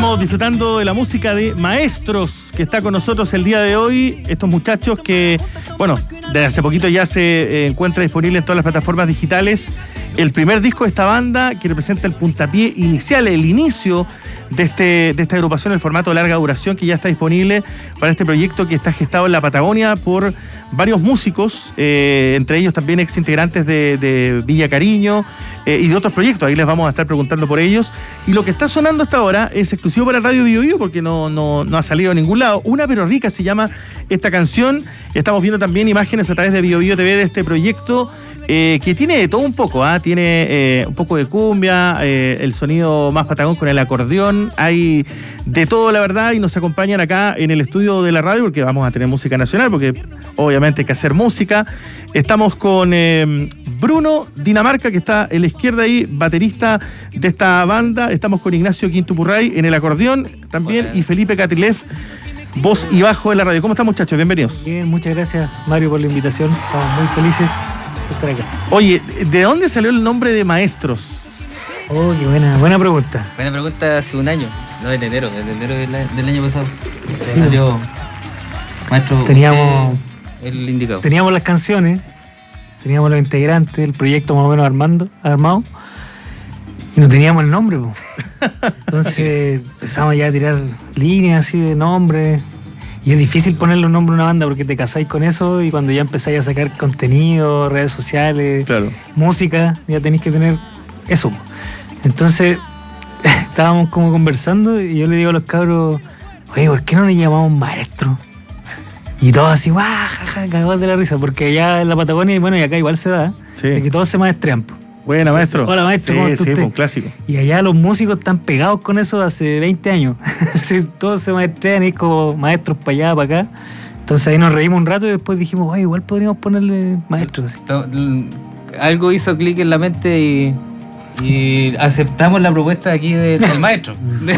Estamos disfrutando de la música de Maestros, que está con nosotros el día de hoy. Estos muchachos que, bueno, desde hace poquito ya se encuentra disponible en todas las plataformas digitales. El primer disco de esta banda que representa el puntapié inicial, el inicio de esta agrupación, el formato de larga duración que ya está disponible para este proyecto que está gestado en la Patagonia por varios músicos, entre ellos también ex integrantes de Villa Cariño y de otros proyectos. Ahí les vamos a estar preguntando por ellos. Y lo que está sonando hasta ahora es exclusivo para Radio Bio Bio porque no ha salido a ningún lado. Una pero rica se llama esta canción. Estamos viendo también imágenes a través de Bio Bio TV de este proyecto que tiene de todo un poco. Tiene un poco de cumbia, el sonido más patagón con el acordeón. Hay de todo, la verdad, y nos acompañan acá en el estudio de la radio porque vamos a tener música nacional, porque obviamente hay que hacer música. Estamos con Bruno Dinamarca, que está en la izquierda ahí, baterista de esta banda. Estamos con Ignacio Quintupurray en el acordeón también. Hola. Y Felipe Catrilev, voz y bajo de la radio. ¿Cómo están, muchachos? Bienvenidos. Bien, muchas gracias, Mario, por la invitación. Estamos muy felices de estar acá. Oye, ¿de dónde salió el nombre de Maestros? Oh, qué buena pregunta. Buena pregunta, hace un año, no, en enero del año pasado. Sí, salió Maestro. Teníamos el indicado. Teníamos las canciones, teníamos los integrantes, el proyecto más o menos armado, y no teníamos el nombre, po. Entonces empezamos ya a tirar líneas así de nombres. Y es difícil ponerle un nombre a una banda porque te casáis con eso y cuando ya empezáis a sacar contenido, redes sociales, claro, música, ya tenéis que tener eso. Entonces estábamos como conversando y yo le digo a los cabros, oye, ¿por qué no nos llamamos Maestro? Y todos así, guau, jaja, cagados de la risa, porque allá en la Patagonia, y bueno, y acá igual se da, sí, de que todos se maestrean. Buena, maestro. Hola, maestro, sí, ¿cómo está usted? Un clásico. Y allá los músicos están pegados con eso de hace 20 años. Todos se maestrean y es como maestros para allá, para acá. Entonces ahí nos reímos un rato y después dijimos, oye, igual podríamos ponerle maestros. Algo hizo clic en la mente y aceptamos la propuesta aquí del maestro.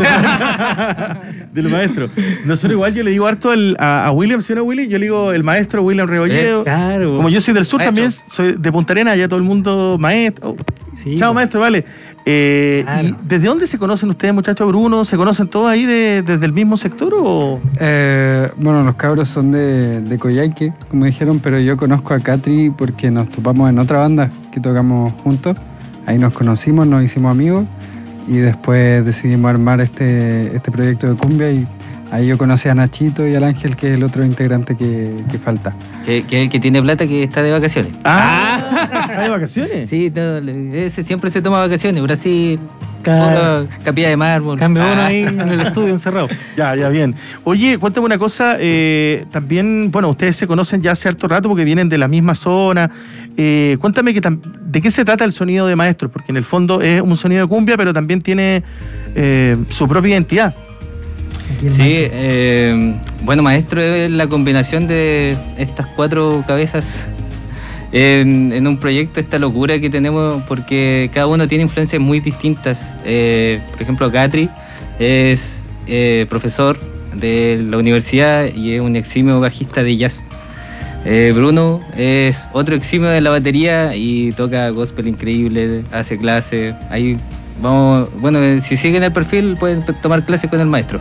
Del maestro. Nosotros igual yo le digo harto a William, ¿sí o no, Willy? Yo le digo el maestro William Rebolledo. Claro. Como yo soy del sur maestro, también, soy de Punta Arenas, allá todo el mundo maestro. Oh, sí, chao, maestro, vale. Claro. ¿Y desde dónde se conocen ustedes, muchachos? Bruno, ¿se conocen todos ahí desde el mismo sector o...? Bueno, los cabros son de Coyhaique, como dijeron, pero yo conozco a Catri porque nos topamos en otra banda que tocamos juntos. Ahí nos conocimos, nos hicimos amigos y después decidimos armar este proyecto de cumbia y ahí yo conocí a Nachito y al Ángel, que es el otro integrante que falta. Que es el que tiene plata, que está de vacaciones. ¿Está de vacaciones? Sí, ese siempre se toma vacaciones. Brasil, Capilla de Mármol. Cambio uno ahí en el estudio encerrado. Ya, bien. Oye, cuéntame una cosa, también, bueno, ustedes se conocen ya hace harto rato porque vienen de la misma zona. Cuéntame de qué se trata el sonido de Maestros, porque en el fondo es un sonido de cumbia, pero también tiene su propia identidad. Sí, bueno, Maestro es la combinación de estas 4 cabezas en un proyecto, esta locura que tenemos, porque cada uno tiene influencias muy distintas. Por ejemplo, Catri es profesor de la universidad y es un eximio bajista de jazz. Bruno es otro eximio de la batería y toca gospel increíble, hace clases. Ahí vamos, bueno, si siguen el perfil pueden tomar clases con el maestro.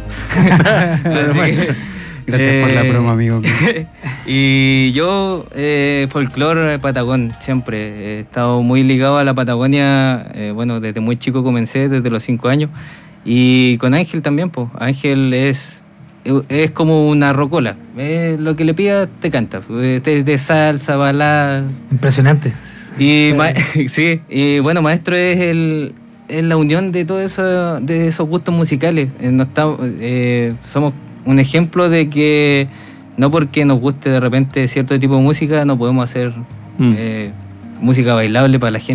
Gracias por la broma, amigo. Y yo, folclore patagón, siempre. He estado muy ligado a la Patagonia, bueno, desde muy chico comencé, desde los 5 años. Y con Ángel también, pues. Ángel es como una rocola. Lo que le pida te canta. De salsa, balada. Impresionante. Y sí, y bueno, Maestro es la unión de todos esos gustos musicales. Somos un ejemplo de que no porque nos guste de repente cierto tipo de música no podemos hacer música bailable para la gente.